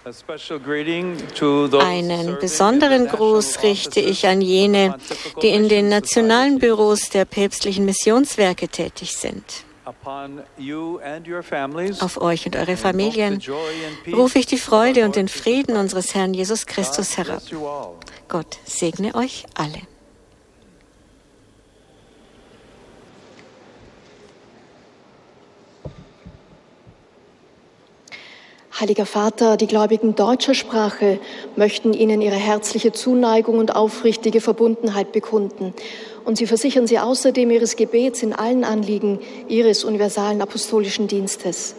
Einen besonderen Gruß richte ich an jene, die in den nationalen Büros der päpstlichen Missionswerke tätig sind. Auf euch und eure Familien rufe ich die Freude und den Frieden unseres Herrn Jesus Christus herab. Gott segne euch alle. Heiliger Vater, die Gläubigen deutscher Sprache möchten Ihnen ihre herzliche Zuneigung und aufrichtige Verbundenheit bekunden. Und sie versichern Sie außerdem Ihres Gebets in allen Anliegen Ihres universalen apostolischen Dienstes.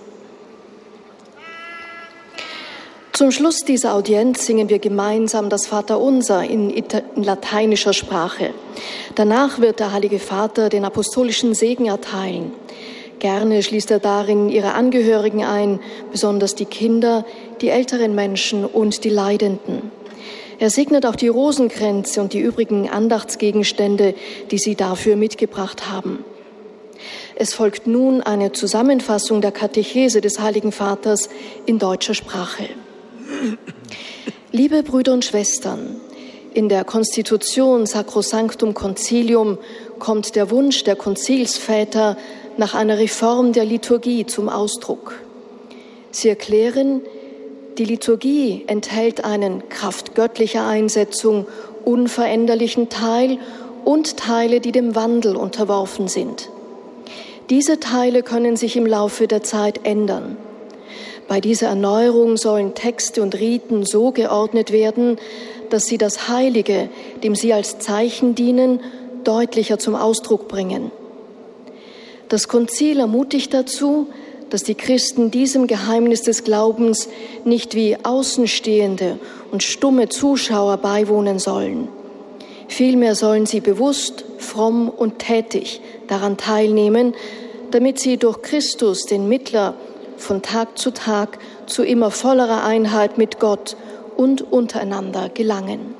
Zum Schluss dieser Audienz singen wir gemeinsam das Vaterunser in lateinischer Sprache. Danach wird der Heilige Vater den apostolischen Segen erteilen. Gerne schließt er darin ihre Angehörigen ein, besonders die Kinder, die älteren Menschen und die Leidenden. Er segnet auch die Rosenkränze und die übrigen Andachtsgegenstände, die Sie dafür mitgebracht haben. Es folgt nun eine Zusammenfassung der Katechese des Heiligen Vaters in deutscher Sprache. Liebe Brüder und Schwestern, in der Konstitution Sacrosanctum Concilium kommt der Wunsch der Konzilsväter nach einer Reform der Liturgie zum Ausdruck. Sie erklären, die Liturgie enthält einen kraft göttlicher Einsetzung unveränderlichen Teil und Teile, die dem Wandel unterworfen sind. Diese Teile können sich im Laufe der Zeit ändern. Bei dieser Erneuerung sollen Texte und Riten so geordnet werden, dass sie das Heilige, dem sie als Zeichen dienen, deutlicher zum Ausdruck bringen. Das Konzil ermutigt dazu, dass die Christen diesem Geheimnis des Glaubens nicht wie Außenstehende und stumme Zuschauer beiwohnen sollen. Vielmehr sollen sie bewusst, fromm und tätig daran teilnehmen, damit sie durch Christus, den Mittler, von Tag zu immer vollerer Einheit mit Gott und untereinander gelangen.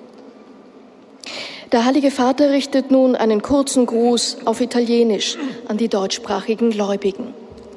Der Heilige Vater richtet nun einen kurzen Gruß auf Italienisch an die deutschsprachigen Gläubigen.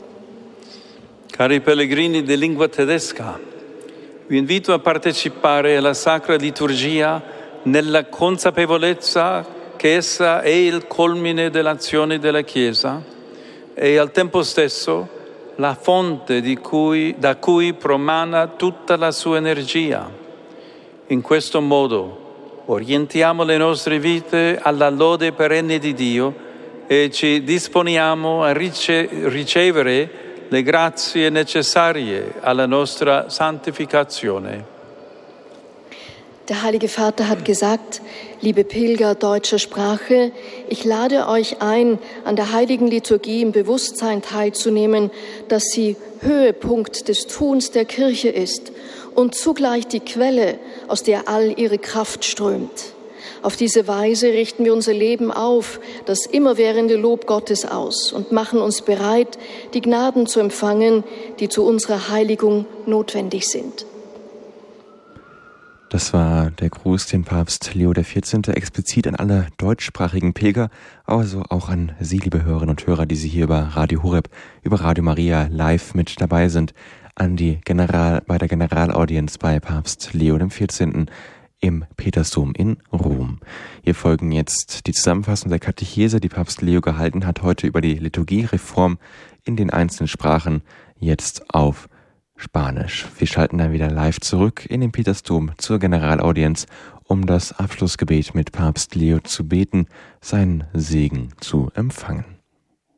Cari pellegrini di lingua tedesca, vi invito a partecipare alla Sacra Liturgia nella consapevolezza che essa è il culmine dell'azione della Chiesa e al tempo stesso la fonte da cui promana tutta la sua energia. In questo modo orientiamo le nostre vite alla lode perenne di Dio e ci disponiamo a ricevere le grazie necessarie alla nostra santificazione. Der Heilige Vater hat gesagt, liebe Pilger deutscher Sprache, ich lade euch ein, an der heiligen Liturgie im Bewusstsein teilzunehmen, dass sie Höhepunkt des Tuns der Kirche ist und zugleich die Quelle, aus der all ihre Kraft strömt. Auf diese Weise richten wir unser Leben auf das immerwährende Lob Gottes aus und machen uns bereit, die Gnaden zu empfangen, die zu unserer Heiligung notwendig sind. Das war der Gruß, den Papst Leo XIV. Explizit an alle deutschsprachigen Pilger, also auch an Sie, liebe Hörerinnen und Hörer, die Sie hier über Radio Horeb, über Radio Maria live mit dabei sind, an die bei der Generalaudienz bei Papst Leo XIV. Im Petersdom in Rom. Hier folgen jetzt die Zusammenfassung der Katechese, die Papst Leo gehalten hat, heute über die Liturgiereform in den einzelnen Sprachen, jetzt auf Spanisch. Wir schalten dann wieder live zurück in den Petersdom zur Generalaudienz, um das Abschlussgebet mit Papst Leo zu beten, seinen Segen zu empfangen.